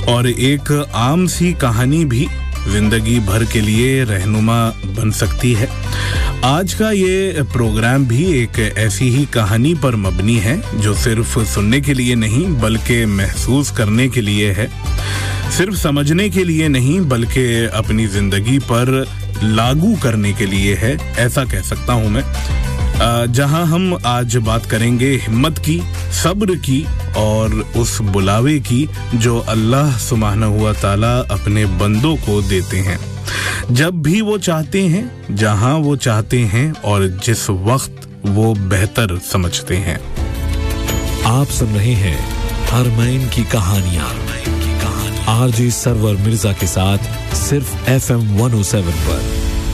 और एक आम सी कहानी भी जिंदगी भर के लिए रहनुमा बन सकती है। आज का ये प्रोग्राम भी एक ऐसी ही कहानी पर मबनी है जो सिर्फ सुनने के लिए नहीं बल्कि महसूस करने के लिए है, सिर्फ समझने के लिए नहीं बल्कि अपनी जिंदगी पर लागू करने के लिए है, ऐसा कह सकता हूँ मैं। जहां हम आज बात करेंगे हिम्मत की, सब्र की और उस बुलावे की जो अल्लाह सुब्हानहू व तआला अपने बंदों को देते हैं जब भी वो चाहते हैं, जहां वो चाहते हैं और जिस वक्त वो बेहतर समझते हैं। आप सुन रहे हैं हरमैन की कहानियां आरजे सरवर मिर्जा के साथ सिर्फ FM 107 पर।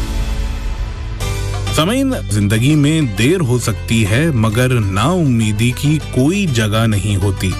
सामीन, जिंदगी में देर हो सकती है मगर नाउम्मीदी की कोई जगह नहीं होती।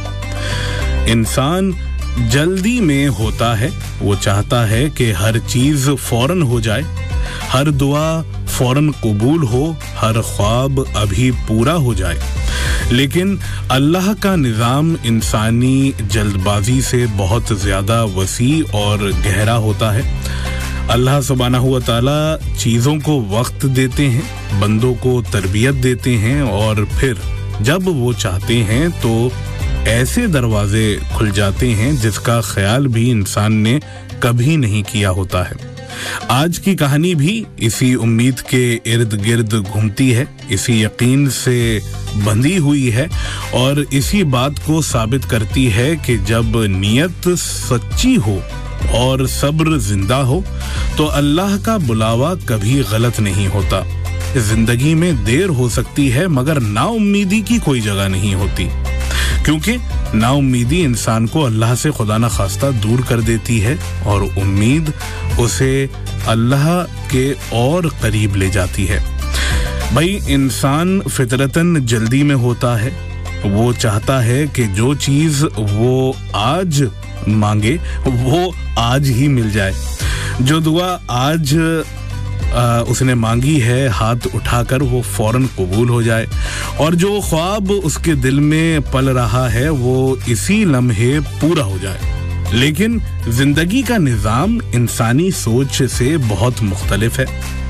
इंसान जल्दी में होता है, वो चाहता है कि हर चीज फौरन हो जाए, हर दुआ फौरन कबूल हो, हर ख्वाब अभी पूरा हो जाए। लेकिन अल्लाह का निज़ाम इंसानी जल्दबाजी से बहुत ज्यादा वसी और गहरा होता है। अल्लाह सुब्हानहू व तआला चीज़ों को वक्त देते हैं, बंदों को तरबियत देते हैं और फिर जब वो चाहते हैं तो ऐसे दरवाजे खुल जाते हैं जिसका ख्याल भी इंसान ने कभी नहीं किया होता है। आज की कहानी भी इसी उम्मीद के इर्द गिर्द घूमती है, इसी यकीन से बंधी हुई है और इसी बात को साबित करती है कि जब नीयत सच्ची हो और सब्र जिंदा हो तो अल्लाह का बुलावा कभी गलत नहीं होता। जिंदगी में देर हो सकती है मगर नाउम्मीदी की कोई जगह नहीं होती, क्योंकि नाउम्मीदी इंसान को अल्लाह से खुदा न खास्ता दूर कर देती है और उम्मीद उसे अल्लाह के और करीब ले जाती है। भाई, इंसान फितरतन जल्दी में होता है, वो चाहता है कि जो चीज वो आज मांगे वो आज ही मिल जाए, जो दुआ आज उसने मांगी है हाथ उठाकर वो फौरन कबूल हो जाए और जो ख्वाब उसके दिल में पल रहा है वो इसी लम्हे पूरा हो जाए। लेकिन जिंदगी का निज़ाम इंसानी सोच से बहुत मुख्तलिफ है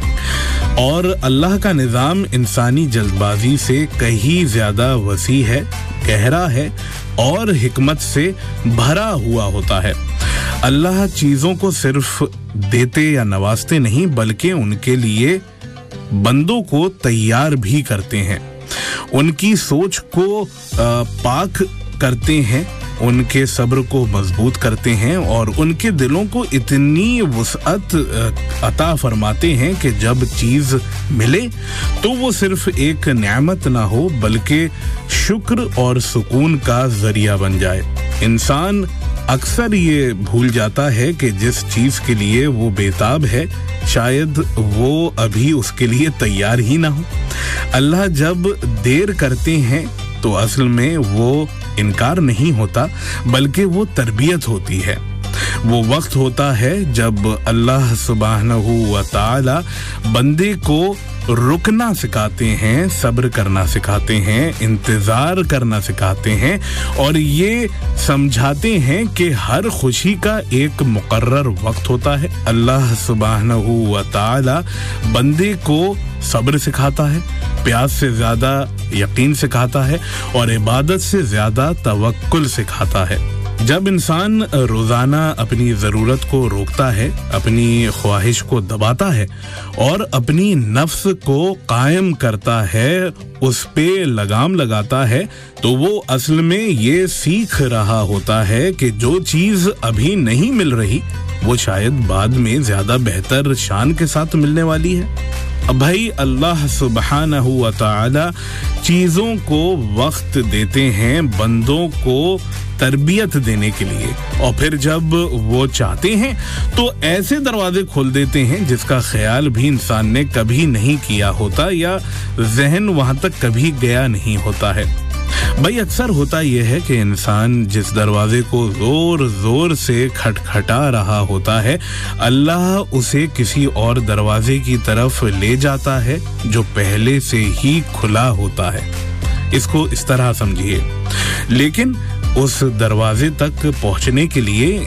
और अल्लाह का निज़ाम इंसानी जल्दबाजी से कहीं ज्यादा वसी है, गहरा है और हिकमत से भरा हुआ होता है। अल्लाह चीजों को सिर्फ देते या नवाजते नहीं बल्कि उनके लिए बंदों को तैयार भी करते हैं, उनकी सोच को पाक करते हैं, उनके सब्र को मजबूत करते हैं और उनके दिलों को इतनी वसअत अता फरमाते हैं कि जब चीज मिले तो वो सिर्फ एक नेमत ना हो बल्कि शुक्र और सुकून का जरिया बन जाए। इंसान अक्सर ये भूल जाता है कि जिस चीज के लिए वो बेताब है शायद वो अभी उसके लिए तैयार ही ना हो। अल्लाह जब देर करते हैं तो असल में वो इनकार नहीं होता बल्कि वो तरबियत होती है। वो वक्त होता है जब अल्लाह सुब्हानहू व तआला बंदे को रुकना सिखाते हैं, सब्र करना सिखाते हैं, इंतजार करना सिखाते हैं और ये समझाते हैं कि हर खुशी का एक मुकर्रर वक्त होता है। अल्लाह सुब्हानहू व तआला बंदे को सब्र सिखाता है, प्यास से ज्यादा यकीन सिखाता है और इबादत से ज्यादा तवक्कुल सिखाता है। जब इंसान रोजाना अपनी जरूरत को रोकता है, अपनी ख्वाहिश को दबाता है और अपनी नफ्स को कायम करता है, उस पे लगाम लगाता है, तो वो असल में ये सीख रहा होता है कि जो चीज अभी नहीं मिल रही वो शायद बाद में ज्यादा बेहतर शान के साथ मिलने वाली है। अब भाई, अल्लाह सुब्हानहू व तआला चीजों को वक्त देते हैं बंदों को तरबियत देने के लिए और फिर जब वो चाहते हैं तो ऐसे दरवाजे खोल देते हैं जिसका ख्याल भी इंसान ने कभी नहीं किया होता या जहन वहां तक कभी गया नहीं होता है। भाई, अक्सर होता यह है कि इंसान जिस दरवाजे को जोर जोर से खटखटा रहा होता है अल्लाह उसे किसी और दरवाजे की तरफ ले जाता है जो पहले से ही खुला होता है। इसको इस तरह समझिए। लेकिन उस दरवाजे तक पहुंचने के लिए